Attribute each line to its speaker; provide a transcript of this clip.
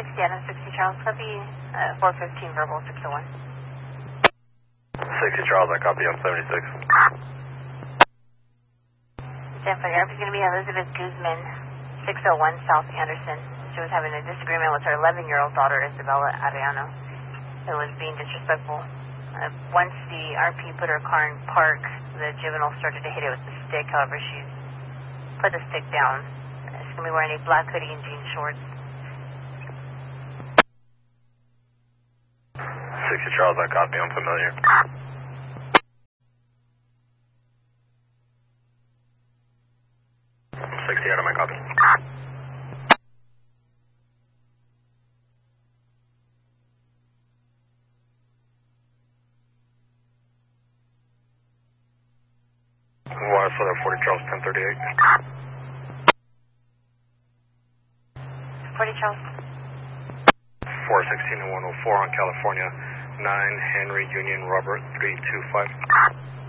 Speaker 1: Seattle 60 Charles, copy 415 verbal 601.
Speaker 2: 60 Charles, I copy on 76.
Speaker 1: San Photography is going to be Elizabeth Guzman, 601 South Anderson. She was having a disagreement with her 11-year-old daughter, Isabella Arellano, who was being disrespectful. Once the RP put her car in park, the juvenile started to hit it with the stick. However, she put the stick down. She's going to be wearing a black hoodie and jean shorts.
Speaker 2: 60 Charles, I copy, I'm familiar. 60 out of my copy. Water Souther 40 Charles 1038.
Speaker 1: 40 Charles.
Speaker 2: 416 and 104 on California 9 Henry Union Robert 325.